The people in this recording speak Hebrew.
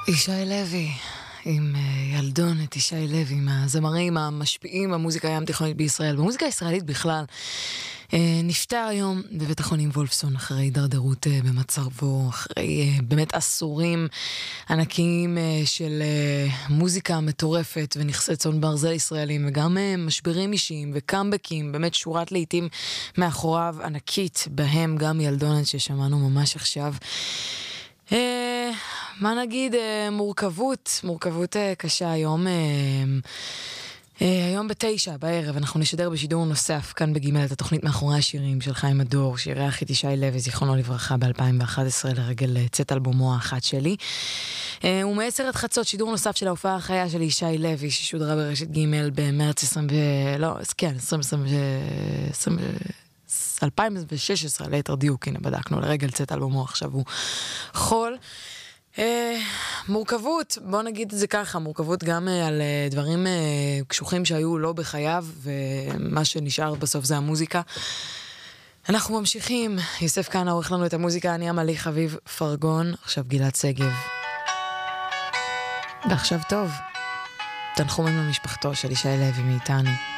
ישי לוי, עם ילדונת ישי לוי, מהזמרים המשפיעים במוזיקה הים תיכונית בישראל, במוזיקה הישראלית בכלל. נפטר היום בבית החולים וולפסון אחרי הידרדרות במצבו, אחרי באמת עשורים ענקיים של מוזיקה מטורפת ונכסי צאן ברזל ישראלים, וגם משברים אישיים וקאמבקים, באמת שורת לעיתים מאחוריו ענקית, בהם גם ילדונת ששמענו ממש עכשיו. מה נגיד, מורכבות קשה היום. היום ב9 בערב אנחנו נשדר בשידור נוסף כאן בגימל את התוכנית מאחורי השירים של חיים הדור, שאירח את ישי לוי זיכרונו לברכה ב-2011 לרגל צאת אלבומו האחת שלי. ומ10 עד חצות שידור נוסף של ההופעה החיה של ישי לוי ששודרה ברשת גימל במרץ 2016 ליתר דיוק, הנה בדקנו לרגל צאת אלבומו, עכשיו הוא חול. מורכבות, בוא נגיד את זה ככה, מורכבות גם על דברים קשוחים שהיו לא בחייו, ומה שנשאר בסוף זה המוזיקה. אנחנו ממשיכים, יוסף כאן עורך לנו את המוזיקה, אני עמלי חביב פרגון, עכשיו גלעד סגב. ועכשיו טוב, תנחומים למשפחתו של ישי לוי מאיתנו.